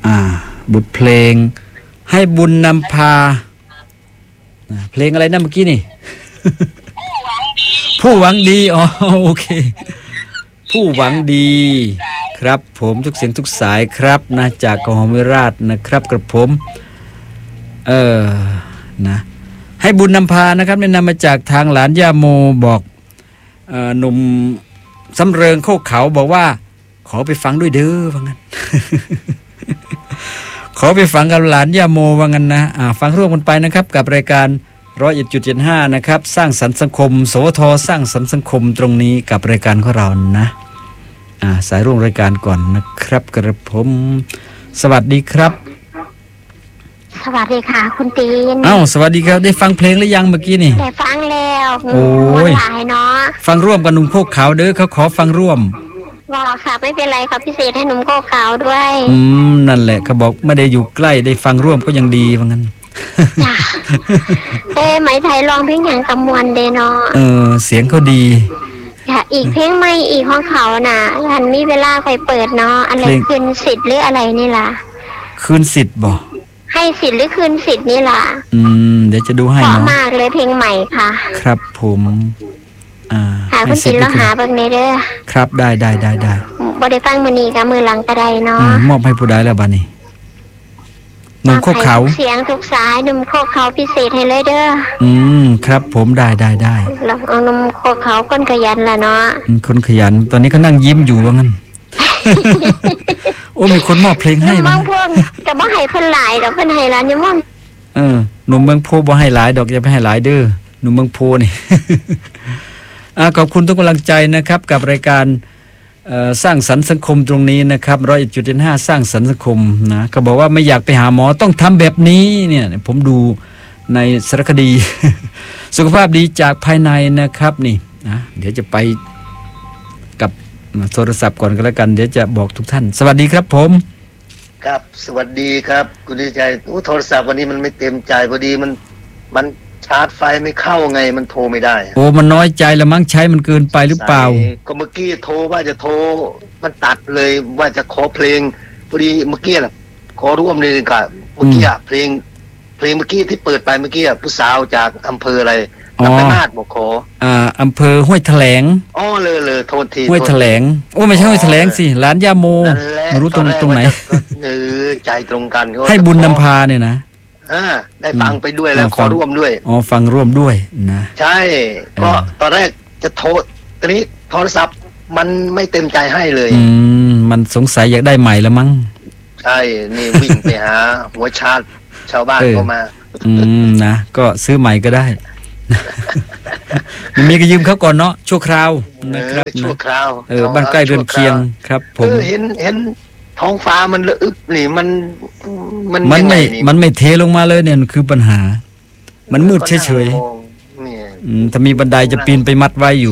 บทเพลงให้บุญนำพาเพลงอะไรนะเมื่อกี้นี่ผู้หวังดีอ๋อโอเคผู้หวังดีครับผมทุกเสียงทุกสายครับนะจากกหมิราชนะครับกระผมนะให้บุญนำพานะครับแนะนำมาจากทางหลานย่าโมบอกหนุ่มสำเริงโคกเขาบอกว่าขอไปฟังด้วยเด้อว่างั้น ขอไปฟังกับหลานย่าโมว่างั้นนะฟังร่วมกันไปนะครับกับรายการ101.75นะครับสร้างสรรค์สังคมสวทสร้างสรรค์สังคมตรงนี้กับรายการของเรานะสายร่วมรายการก่อนนะครับกระผมสวัสดีครับสวัสดีค่ะคุณตีนสวัสดีครับได้ฟังเพลงหรือยังเมื่อกี้นี่ได้ฟังแล้วโอ้ยหลายเนาะฟังร่วมกับหนุ่มโคกขาวเด้อเขาขอฟังร่วมบอกค่ะไม่เป็นไรครับพิเศษให้หนุ่มโคกขาวด้วยนั่นแหละเขาบอกไม่ได้อยู่ใกล้ได้ฟังร่วมก็ยังดีว่างั้นไหมไทยร้องเพลงอย่างกำมวลเดเนาะเสียงเขาดีอีกเพลงไม่อีกของเขาน่ะทันมีเวลาคอยเปิดเนาะอะไรคืนสิทธิ์หรืออะไรนี่ล่ะคืนสิทธิ์บ่ให้สิทธิ์หรือคืนสิทธิ์นี่ล่ะเดี๋ยวจะดูให้เนาะมากเลยเพลงใหม่ค่ะครับผมหาคุณสิทธิ์แล้วหาเบิ่งในเด้อครับได้บ่ได้ฟังมื้อนี้ก็มื้อหลังก็ได้เนาะมอบให้ผู้ใดแล้วบัดนี้หนุ่มโคกเขาเสียงทุกสายหนุ่มโคกเขาพิเศษให้เลยเด้อครับผมได้แล้วหนุ่มโคกเขาคนขยันล่ะเนาะคนขยันตอนนี้เขานั่งยิ้มอยู่ว่างั้น โอ้มีคนมอบเพลงให้มั้งพวกแต่บ่ให้เพิ่นหลายดอกเพิ่นให้หลานยังมั่งหนุ่มเมืองโพบ่ให้หลายดอกอย่าไปให้หลายเด้อหนุ่มเมืองโพนี่ ขอบคุณทุกกำลังใจนะครับกับรายการสร้างสรรค์สังคมตรงนี้นะครับ101.5สร้างสรรค์สังคมนะเขาบอกว่าไม่อยากไปหาหมอต้องทำแบบนี้เนี่ยผมดูในสารคดี สุขภาพดีจากภายในนะครับนี่นะเดี๋ยวจะไปกับโทรศัพท์ก่อนก็แล้วกันเดี๋ยวจะบอกทุกท่านสวัสดีครับผมครับสวัสดีครับคุณดีใจโทรศัพท์วันนี้มันไม่เต็มใจพอดีมันชาร์จไฟไม่เข้าไงมันโทรไม่ได้มันน้อยใจละมั้งใช้มันเกินไปหรือเปล่าก็เมื่อกี้โทรว่าจะโทรมันตัดเลยว่าจะขอเพลงพอดีเมื่อกี้น่ะขอร่วมเลยกับเมื่อกี้เพลงเมื่อกี้ที่เปิดไปเมื่อกี้ผู้สาวจากอำเภออะไรนครราชบอกขออำเภอห้วยแถลงเลยโทษทีห้วยแถลงไม่ใช่ห้วยแถลงสิร้านย่าโมไม่รู้ตรงไหนใจตรงกันให้บุญนำพาเนี่ยนะได้ฟังไปด้วยแล้วขอร่วมด้วยฟังร่วมด้วยนะใช่ก็ตอนแรกจะโทรตอนนี้โทรศัพท์มันไม่เต็มใจให้เลยมันสงสัยอยากได้ใหม่แล้วมั้งใช่นี่วิ่งไปหาหัวชาร์จชาวบ้านเข้ามานะก็ซื้อใหม่ก็ได้ มีก็ยืมเขาก่อนเนาะชั่วคราวนะครับชั่วคราวบ้านใกล้เรือนเคียงครับผมเห็นท้องฟ้ามันระอึบนี่มันไม่เทลงมาเลยเนี่ยคือปัญหามันมืดเฉยๆถ้ามีบันไดจะปีนไปมัดไว้อยู่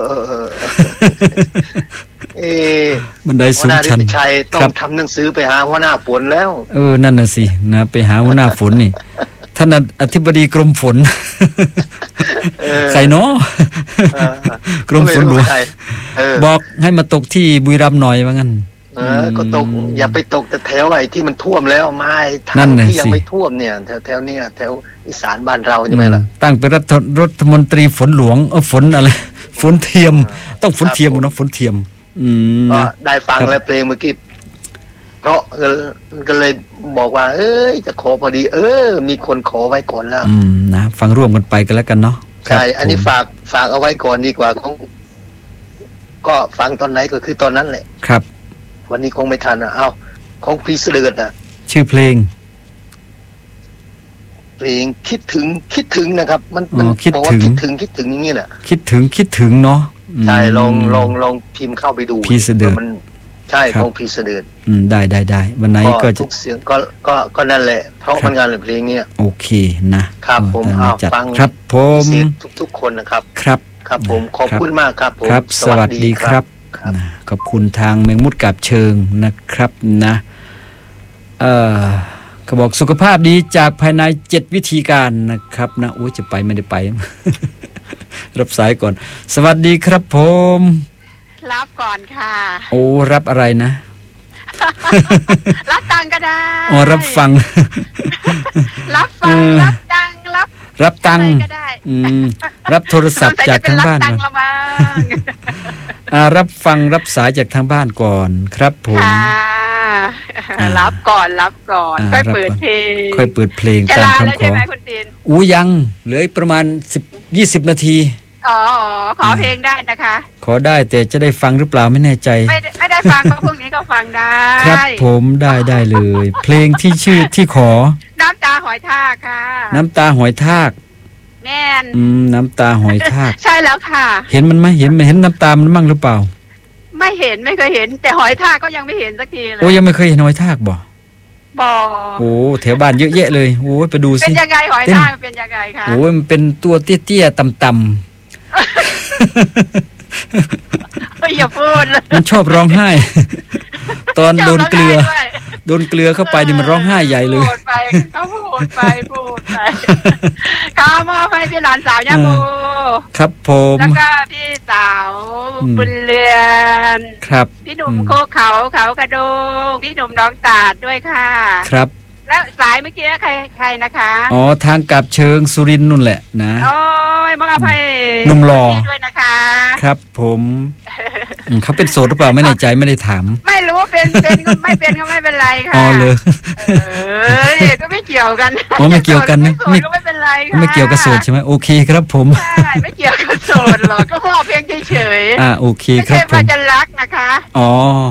บันไดสูงชันต้องทำหนังสือไปหาหัวหน้าฝนแล้วนั่นน่ะสินะไปหาหัวหน้าฝนนี่ท่านอธิบดีกรมฝนใครเนาะกรมฝนหลวงบอกให้มาตกที่บุรีรัมย์หน่อยว่างั้นก็ตกอย่าไปตกแต่แถวไอ้ที่มันท่วมแล้วไม่ทางที่ยังไม่ท่วมเนี่ยแถวนี้แถวอีสานบ้านเราใช่ไหมล่ะตั้งเป็นรัฐมนตรีฝนหลวงฝนอะไรฝนเทียมต้องฝนเทียมนะฝนเทียมก็ได้ฟังแล้วเพลงเมื่อกี้เพราะก็เลยบอกว่าจะขอพอดีมีคนขอไว้ก่อนแล้วนะฟังร่วมกันไปกันแล้วกันเนาะใช่อันนี้ฝากเอาไว้ก่อนดีกว่าก็ฟังตอนไหนก็คือตอนนั้นแหละครับวันนี้คงไม่ทันของพี่เสด็จชื่อเพลงคิดถึงนะครับมันบอกว่าคิดถึงอย่างนี้แหละคิดถึงเนาะใช่ลองพิมพ์เข้าไปดูพี่เสด็จมันใช่ของพี่เสด็จได้วันไหนก็ทุกเสียงก็นั่นแหละเพราะมันงานเพลงนี้โอเคนะครับผมฟังครับผมทุกคนนะครับครับผมขอบคุณมากครับผมสวัสดีครับขอบคุณทางเมงมุดกับเชิงนะครับนะเขาบอกสุขภาพดีจากภายใน7วิธีการนะครับนะโอ้ยจะไปไม่ได้ไป รับสายก่อนสวัสดีครับผมรับก่อนค่ะโอ้รับอะไรนะรับตังงก็ได้อ๋อรับฟังรับฟังรับดังรับตังค์ก็ได้รับโทรศัพท์จากทางบ้านรับตังค์ละมั้งรับฟังรับสายจากทางบ้านก่อนครับผมรับก่อนค่อยเปิดเพลงค่อยเปิดเพลงจะตามลาคำแล้วขใช่อไหมคุณตีนยังเหลือประมาณ20 นาทีอ๋อขอเพลงได้นะคะขอได้แต่จะได้ฟังหรือเปล่าไม่แน่ใจไม่ได้ฟังก็พรุ่งนี้ก็ฟังได้ครับผมได้เลย เพลงที่ชื่อที่ขอน้ำตาหอยทากค่ะน้ำตาหอยทากแม่นน้ำตาหอยทากใช่แล้วค่ะเห็นมันไหมเห็นน้ำตามันมั่งหรือเปล่าไม่เคยเห็นแต่หอยทากก็ยังไม่เห็นสักทีเลยโอ้ยังไม่เคยเห็นหอยทากบ่ โอ้แถวบ้านเยอะแยะเลยโอ้ไปดูสิเป็นยังไงหอยทากเป็นยังไงคะโอ้มันเป็นตัวเตี้ยๆต่ำอย่าพูดเลยมันชอบร้องไห้ ตอนโดนเกลือเข้าไปนี่มันร้องไห้ใหญ่เลยพูดไปข้าวมาไปพี่หลานสาวย่าโมครับผมแล้วก็พี่สาวบุญเรือนครับพี่หนุ่มโคเขากระโดงพี่หนุ่มน้องตาดด้วยค่ะครับแล้วสายเมื่อกี้ใครนะคะอ๋อทางกลับเชิงสุรินทร์นู่นแหละนะโอ้ยมองอภัยหนุ่มหล่อด้วยนะคะครับผมเขาเป็นโสดหรือเปล่าไม่แน่ใจไม่ได้ถามไม่รู้เป็นก็ไม่เป็นก็ไม่เป็นไรค่ะอ๋อเลยก็ไม่เกี่ยวกันอ๋อไม่เกี่ยวกันนะไม่เป็นไรค่ะไม่เกี่ยวกับโสดใช่ไหมโอเคครับผมใช่ไม่เกี่ยวกับโสดหรอกก็พอเพียงเฉยๆโอเคครับผมไม่ใช่ว่าจะรักนะคะอ๋อ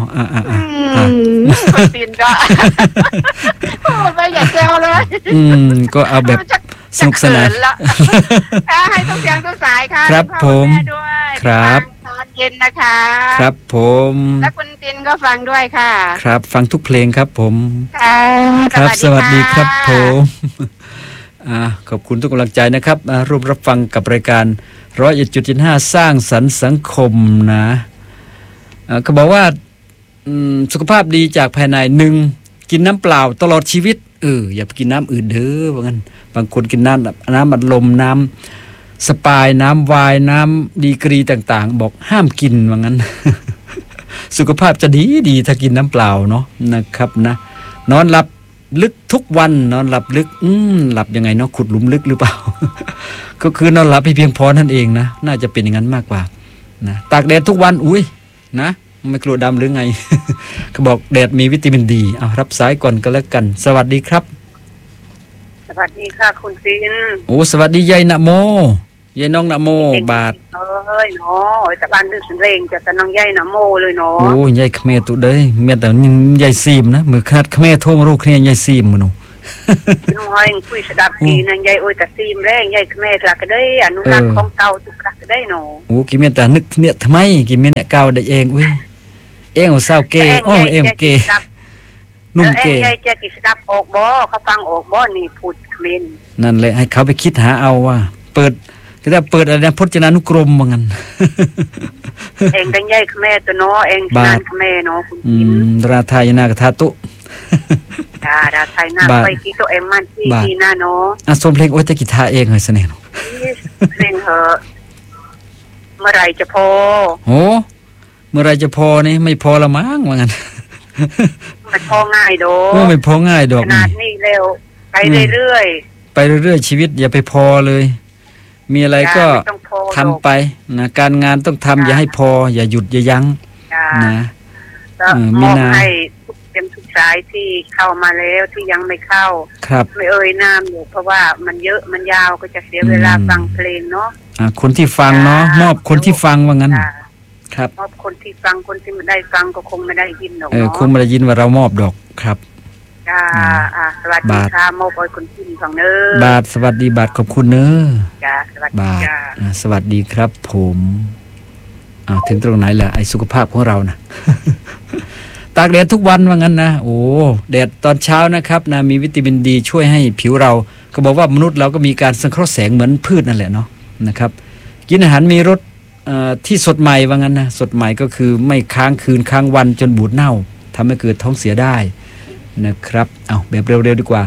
คนตีนก็ไม่อยากแซวเลยก็เอาแบบสนุกสนานให้ทุกเสียงทุกสายค่ะครับผมครับตอนเย็นนะคะครับผมและคุณตินก็ฟังด้วยค่ะครับฟังทุกเพลงครับผมครับสวัสดีครับผมขอบคุณทุกกำลังใจนะครับร่วมรับฟังกับรายการ 101.5 สร้างสรรค์สังคมนะก็บอกว่าสุขภาพดีจากภายใน1กินน้ำเปล่าตลอดชีวิตอย่าไปกินน้ำอื่นเด้อว่างั้นบางคนกินน้ำอัดลมน้ำสปายน้ำไวน์น้ำดีกรีต่างๆบอกห้ามกินว่างั้น สุขภาพจะดีถ้ากินน้ำเปล่าเนาะนะครับนะนอนหลับลึกทุกวันนอนหลับลึกหลับยังไงเนาะขุดหลุมลึกหรือเปล่า ก็คือนอนหลับให้เพียงพอนั่นเองนะน่าจะเป็นอย่างนั้นมากกว่านะตากแดดทุกวันนะไม่กลัวดำหรือไง เขาบอกแดดมีวิตามินดีเอารับสายก่อนก็แล้วกันสวัสดีครับสวัสดีค่ะคุณซินสวัสดียายนะโมยายน้องนะโมบาทเนาะแต่บ้านดื้อเร่งจะแต่น้องยายนะโมเลยเนาะยายเขมรตุเด้เมียแต่ยายซีมนะมือคาดเขมรโทรมารู้เนี่ยยายซีมมื้อนู้น้อยคุยสดับดีนั่นยายแต่ซีมแรงยายเขมรละก็ได้อนุรักษ์ของเก่าทุกครั้งก็ได้เนาะกิเมียแต่นึกเนี่ยทำไมกิเมียเนี่ยเก่าได้เองเอ็งเอาเศร้าเกเอ็มเกนุ่มเกยายจะกิสดับออกบ่เขาฟังออกบ่นี่พูดเขมรนั่นแหละให้เขาไปคิดหาเอาว่าเปิดอะไรนะพจนานุกรมว่างั้นเองดังใหญ่แม่ตัวน้อเองนานแม่เนาะคุณราไทยนากระทาตุราไทยนาไปกี่ตัวเอ็มมันที่หน้าเนาะสมเพลงโอ้ยจะกีตาร์เองเลยเสน่ห์เพลงเหอะเมื่อไรจะพอเมื่อไรจะพอนี่ไม่พอละมั้งว่างั้นไม่พอง่ายดอกไม่พอง่ายดอกขนาดนี้เร็วไปเรื่อยๆชีวิตอย่าไปพอเลยมีอะไรก็ทำไปนะการงานต้องทำอย่าให้พออย่าหยุดอย่ายั้งนะมีนาให้เต็มทุกสายที่เข้ามาแล้วที่ยังไม่เข้าไม่เอ่ยนามอยู่เพราะว่ามันเยอะมันยาวก็จะเสียเวลาฟังเพลงเนาะคนที่ฟังเนาะมอบคนที่ฟังว่างั้นครับมอบคนที่ฟังคนที่ไม่ได้ฟังก็คงไม่ได้ยินหรอกคงไม่ได้ยินว่าเรามอบดอกครับสวัสดีค่ะโมบอยคุณพิมพ์ของเนื้อบาทสวัสดีบาทขอบคุณเนื้อบาทสวัสดีครับผมถึงตรงไหนแหละไอ้สุขภาพของเรานะ ตากแดดทุกวันว่างั้นนะแดดตอนเช้านะครับนะมีวิตามินดีช่วยให้ผิวเราก็บอกว่ามนุษย์เราก็มีการสังเคราะห์แสงเหมือนพืชนั่นแหละเนาะนะครับกินอาหารมีรสที่สดใหม่ว่างั้นนะสดใหม่ก็คือไม่ค้างคืนค้างวันจนบูดเน่าทำให้เกิดท้องเสียได้นะครับเอาแบบเร็วๆดีกว่า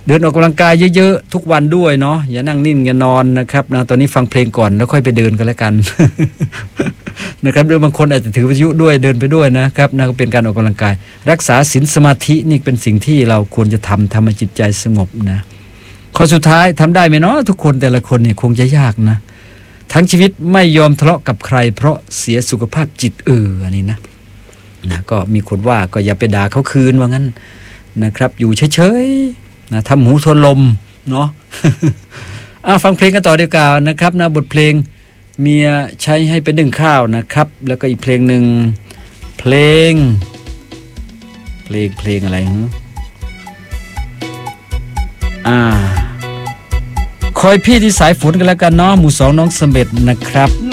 เดินออกกำลังกายเยอะๆทุกวันด้วยเนาะอย่านั่งนิ่งอย่านอนนะครับนะตอนนี้ฟังเพลงก่อนแล้วค่อยไปเดินกันแล้วกัน นะครับหรือบางคนอาจจะถือวิทยุด้วยเดินไปด้วยนะครับนั่นก็เป็นการออกกำลังกายรักษาศีลสมาธินี่เป็นสิ่งที่เราควรจะทำให้จิตใจสงบนะข้อสุดท้ายทำได้ไหมเนาะทุกคนแต่ละคนเนี่ยคงจะยากนะทั้งชีวิตไม่ยอมทะเลาะกับใครเพราะเสียสุขภาพจิตอันนี้นะก็มีคนว่าก็อย่าไปด่าเขาคืนว่างั้นนะครับอยู่เฉยๆนะทำหูทวนลมเนาะ ฟังเพลงกันต่อดีกว่านะครับนะบทเพลงเมียใช้ให้เป็นนึ่งข้าวนะครับแล้วก็อีกเพลงหนึ่งเพลงอะไรคอยพี่ที่สายฝนกันแล้วกันเนาะหมู่ 2น้องเสม็ดนะครับ